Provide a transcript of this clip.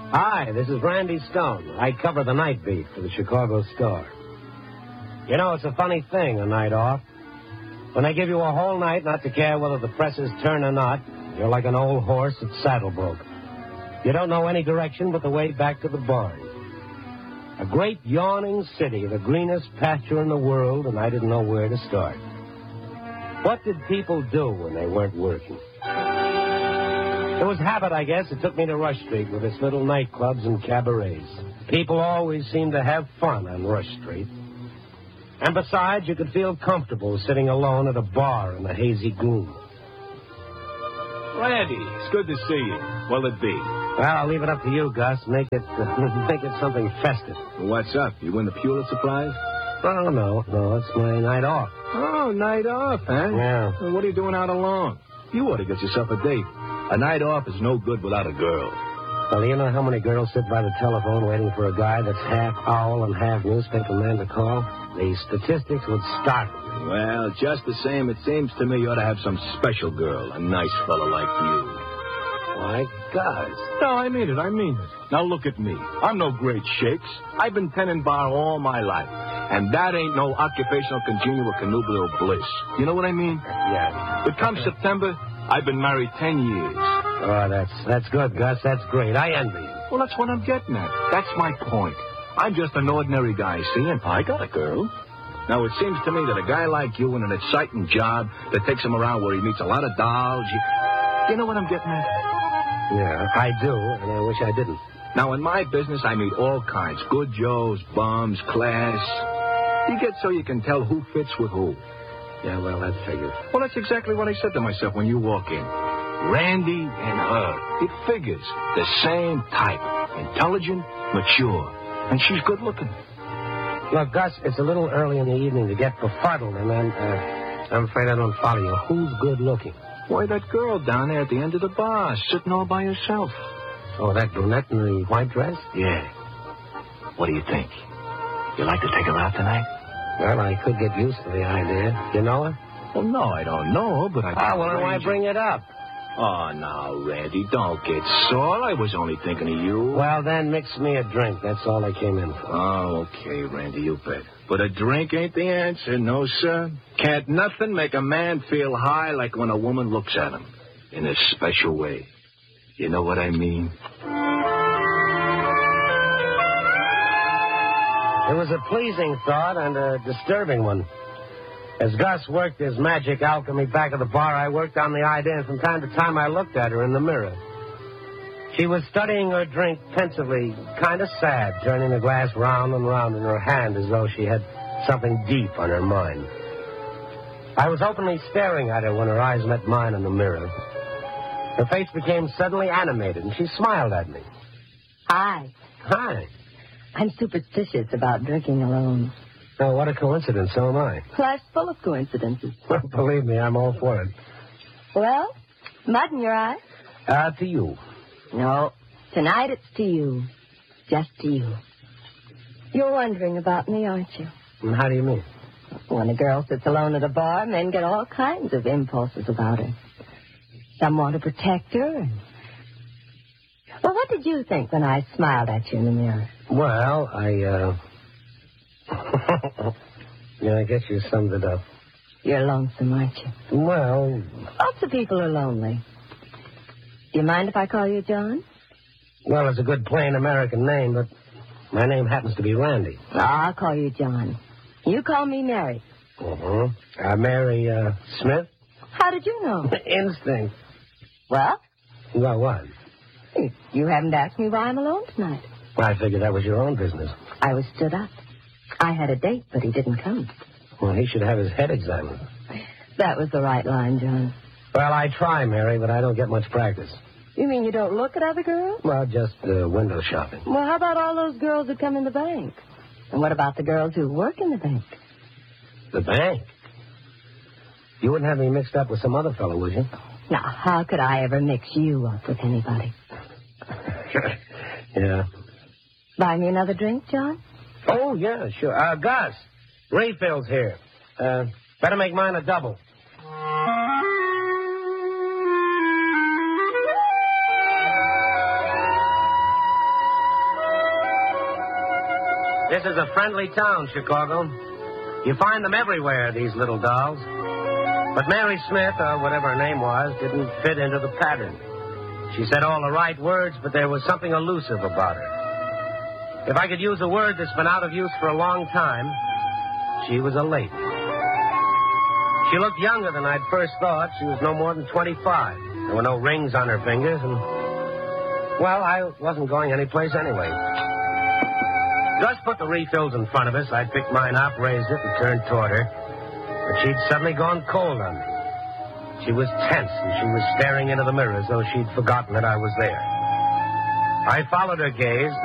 Hi, this is Randy Stone. I cover the night beat for the Chicago Star. You know, it's a funny thing, a night off. When they give you a whole night not to care whether the presses turn or not, you're like an old horse that's saddle broke. You don't know any direction but the way back to the barn. A great yawning city, the greenest pasture in the world, and I didn't know where to start. What did people do when they weren't working? It was habit, I guess. It took me to Rush Street with its little nightclubs and cabarets. People always seemed to have fun on Rush Street. And besides, you could feel comfortable sitting alone at a bar in the hazy gloom. Randy, it's good to see you. What'll it be? Well, I'll leave it up to you, Gus. Make it something festive. What's up? You win the Pulitzer Prize? Oh, no, it's my night off. Oh, night off, huh? Yeah. Well, what are you doing out alone? You ought to get yourself a date. A night off is no good without a girl. Well, do you know how many girls sit by the telephone waiting for a guy that's half owl and half newspaper man to call? The statistics would startle me. Well, just the same, it seems to me you ought to have some special girl, a nice fellow like you. My God. No, I mean it. Now look at me. I'm no great shakes. I've been tending bar all my life. And that ain't no occupational congenial connubial bliss. You know what I mean? Yeah. But come September, I've been married 10 years. Oh, that's good, Gus. That's great. I envy you. Well, that's what I'm getting at. That's my point. I'm just an ordinary guy, see, and I got a girl. Now, it seems to me that a guy like you in an exciting job that takes him around where he meets a lot of dolls, you know what I'm getting at? Yeah, I do, and I wish I didn't. Now, in my business, I meet all kinds. Good Joes, bums, class. You get so you can tell who fits with who. Yeah, well, that figures. Well, that's exactly what I said to myself when you walk in. Randy and her. It figures. The same type. Intelligent, mature. And she's good looking. Look, Gus, it's a little early in the evening to get befuddled, and I'm afraid I don't follow you. Who's good looking? Why, that girl down there at the end of the bar, sitting all by herself. Oh, that brunette in the white dress? Yeah. What do you think? You like to take her out tonight? Well, I could get used to the idea. You know her? Well, no, I don't know, but I... Ah, well, then why bring it up? Oh, now, Randy, don't get sore. I was only thinking of you. Well, then mix me a drink. That's all I came in for. Oh, okay, Randy, you bet. But a drink ain't the answer, no, sir. Can't nothing make a man feel high like when a woman looks at him in a special way. You know what I mean? It was a pleasing thought and a disturbing one. As Gus worked his magic alchemy back at the bar, I worked on the idea, and from time to time I looked at her in the mirror. She was studying her drink pensively, kind of sad, turning the glass round and round in her hand as though she had something deep on her mind. I was openly staring at her when her eyes met mine in the mirror. Her face became suddenly animated, and she smiled at me. Hi. Hi. I'm superstitious about drinking alone. Oh, what a coincidence. So am I. Life's full of coincidences. Well, believe me, I'm all for it. Well, mud in your eye? To you. No. Tonight it's to you. Just to you. You're wondering about me, aren't you? And how do you mean? When a girl sits alone at a bar, men get all kinds of impulses about her. Some want to protect her. Well, what did you think when I smiled at you in the mirror? Well, I guess you summed it up. You're lonesome, aren't you? Well... Lots of people are lonely. Do you mind if I call you John? Well, it's a good plain American name, but my name happens to be Randy. I'll call you John. You call me Mary. Mary, Smith? How did you know? Instinct. Well? Well, what? You haven't asked me why I'm alone tonight. Well, I figured that was your own business. I was stood up. I had a date, but he didn't come. Well, he should have his head examined. That was the right line, John. Well, I try, Mary, but I don't get much practice. You mean you don't look at other girls? Well, just window shopping. Well, how about all those girls that come in the bank? And what about the girls who work in the bank? The bank? You wouldn't have me mixed up with some other fellow, would you? Now, how could I ever mix you up with anybody? Yeah. Buy me another drink, John? Oh, yeah, sure. Gus, refills here. Better make mine a double. This is a friendly town, Chicago. You find them everywhere, these little dolls. But Mary Smith, or whatever her name was, didn't fit into the pattern. She said all the right words, but there was something elusive about her. If I could use a word that's been out of use for a long time, she was a lady. She looked younger than I'd first thought. She was no more than 25. There were no rings on her fingers, and, well, I wasn't going anyplace anyway. Gus put the refills in front of us. I picked mine up, raised it, and turned toward her. But she'd suddenly gone cold on me. She was tense, and she was staring into the mirror as though she'd forgotten that I was there. I followed her gaze.